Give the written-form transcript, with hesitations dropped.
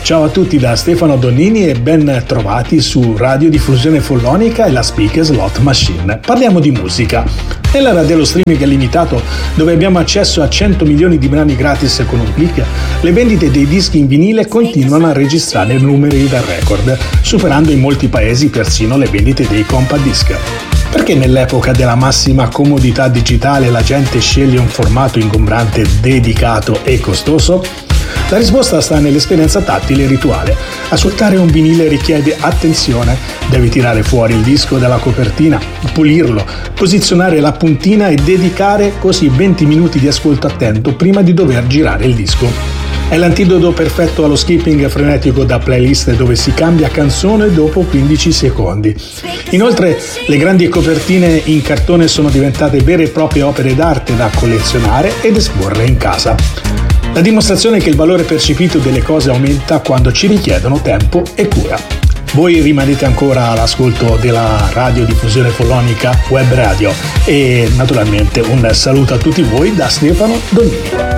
Ciao a tutti da Stefano Donnini e ben trovati su Radiodiffusione Follonica e la Speaker Slot Machine. Parliamo di musica. Nell'era dello streaming limitato, dove abbiamo accesso a 100 milioni di brani gratis con un click, le vendite dei dischi in vinile continuano a registrare numeri da record, superando in molti paesi persino le vendite dei compact disc. Perché nell'epoca della massima comodità digitale la gente sceglie un formato ingombrante, dedicato e costoso? La risposta sta nell'esperienza tattile e rituale. Ascoltare un vinile richiede attenzione. Devi tirare fuori il disco dalla copertina, pulirlo, posizionare la puntina e dedicare così 20 minuti di ascolto attento prima di dover girare il disco. È l'antidoto perfetto allo skipping frenetico da playlist dove si cambia canzone dopo 15 secondi. Inoltre, le grandi copertine in cartone sono diventate vere e proprie opere d'arte da collezionare ed esporre in casa. La dimostrazione è che il valore percepito delle cose aumenta quando ci richiedono tempo e cura. Voi rimanete ancora all'ascolto della Radiodiffusione Follonica Web Radio e naturalmente un saluto a tutti voi da Stefano Donnini.